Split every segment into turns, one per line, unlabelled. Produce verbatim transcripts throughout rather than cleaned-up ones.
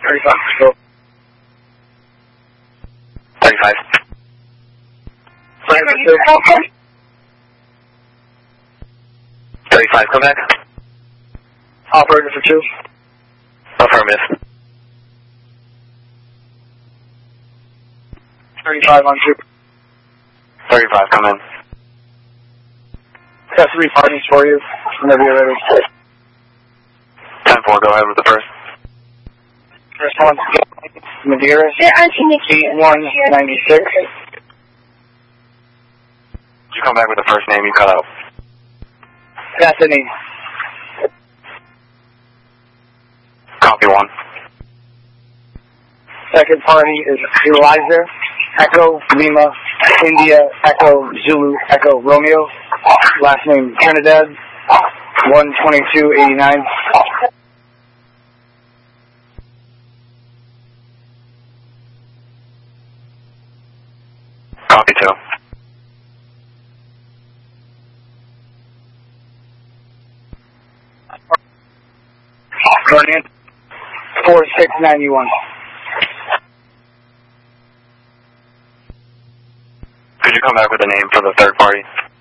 thirty-five, go.
thirty-five.
Plan for two.
thirty-five, come back.
Operator for two.
Affirmative.
thirty-five on two.
thirty-five, come in.
Got three parties for you, whenever you're ready.
ten four, go ahead with the first.
First one, Madeira, eight one nine six.
Did you come back with the first name you cut out?
Bethany.
Copy one.
Second party is Eliza, Echo Lima, India, Echo Zulu, Echo Romeo. Last name Trinidad, one twenty-two eighty-nine.
Copy two.
Vernon, four six nine one.
Could you come back with a name for the third party?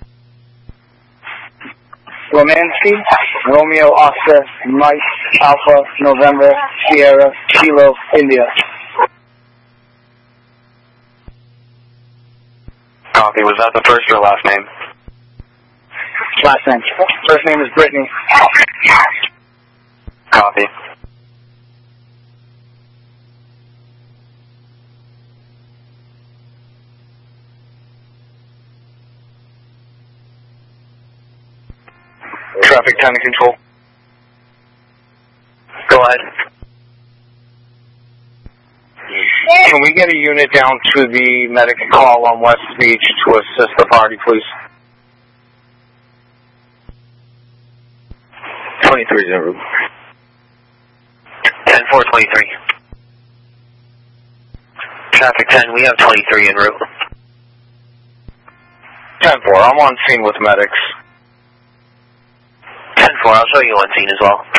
Romansky, Romeo Oscar, Mike, Alpha, November, Sierra, Kilo, India.
Copy. Was that the first or last name?
Last name. First name is Brittany.
Copy. Traffic ten to control. Go ahead.
Can we get a unit down to the medic call on West Beach to assist the party, please?
twenty-three zero. ten four twenty-three. Traffic ten, we have twenty-three en route.
ten four, I'm on scene with medics.
ten four, I'll show you on scene as well.